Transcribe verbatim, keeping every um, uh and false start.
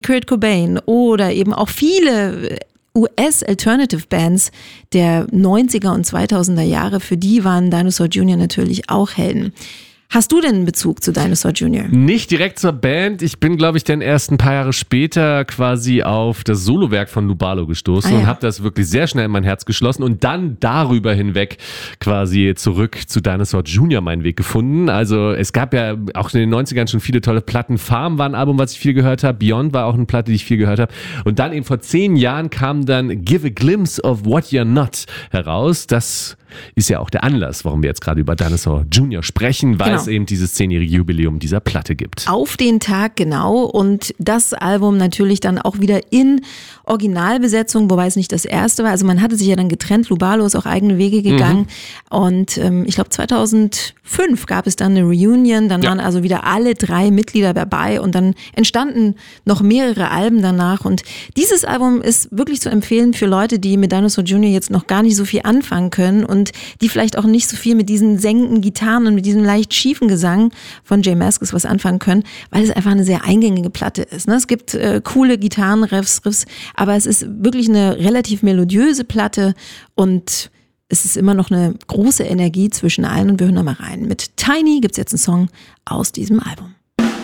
Kurt Cobain oder eben auch viele U S-Alternative-Bands der neunziger und zweitausender Jahre, für die waren Dinosaur Junior natürlich auch Helden. Hast du denn einen Bezug zu Dinosaur Junior? Nicht direkt zur Band. Ich bin, glaube ich, dann erst ein paar Jahre später quasi auf das Solowerk von Lou gestoßen ah, ja. und habe das wirklich sehr schnell in mein Herz geschlossen und dann darüber hinweg quasi zurück zu Dinosaur Junior meinen Weg gefunden. Also es gab ja auch in den neunzigern schon viele tolle Platten. Farm war ein Album, was ich viel gehört habe. Beyond war auch eine Platte, die ich viel gehört habe. Und dann eben vor zehn Jahren kam dann Give a Glimpse of What You're Not heraus. Das ist ja auch der Anlass, warum wir jetzt gerade über Dinosaur Junior sprechen, weil genau. es eben dieses zehnjährige Jubiläum dieser Platte gibt. Auf den Tag genau und das Album natürlich dann auch wieder in Originalbesetzung, wobei es nicht das erste war. Also man hatte sich ja dann getrennt, Lou Barlow ist auch eigene Wege gegangen mhm. und ähm, ich glaube zweitausendfünf gab es dann eine Reunion, dann ja. waren also wieder alle drei Mitglieder dabei und dann entstanden noch mehrere Alben danach und dieses Album ist wirklich zu empfehlen für Leute, die mit Dinosaur Junior jetzt noch gar nicht so viel anfangen können und Und die vielleicht auch nicht so viel mit diesen sengenden Gitarren und mit diesem leicht schiefen Gesang von J Mascis was anfangen können, weil es einfach eine sehr eingängige Platte ist. Ne? Es gibt äh, coole Gitarrenriffs, Riffs, aber es ist wirklich eine relativ melodiöse Platte und es ist immer noch eine große Energie zwischen allen und wir hören da mal rein. Mit Tiny gibt es jetzt einen Song aus diesem Album.